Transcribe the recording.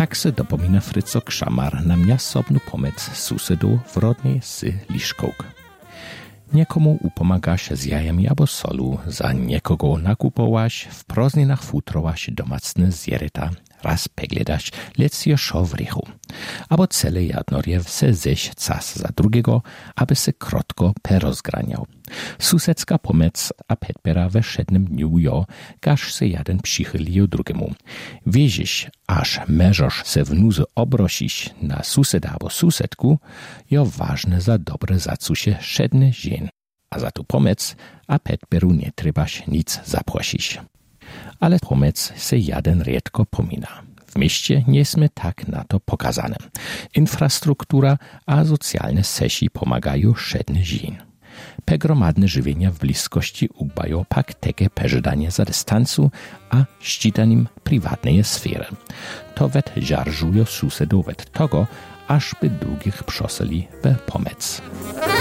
Tak se dopomina Fryco Krzamar na mňasobnu pomec susedu w rodnej sy Liszkołk. Niekomu upomagaš z jajami abo solu, za niekogo nakupowaš, w prozninach futrowaš domacne zjereta, raz pegledaš, lec je šo w rychu. Abo cele jadnorjew se ześ cas za drugiego, aby se krotko perozgraniał. Susedska pomec a petpera we wszednym dniu jo, gaż se jeden przychylił drugiemu. Wiezisz, aż meżosz se w nuzy obrosisz na suseda abo susedku, jo ważne za dobre zacusie szedne dzień. A za tu pomec a petperu nie trebaš nic zapłasić. Ale pomec se jeden riedko pomina. W mieście nie sme tak na to pokazane. Infrastruktura a socjalne sesi pomagają szedny dzień. Pegromadne żywienia w bliskości ubają pak takie peżydanie za dystansu a ścitanim prywatnej sfery. To wet żarżują susedów wet tego, aż by drugich przosili we pomec.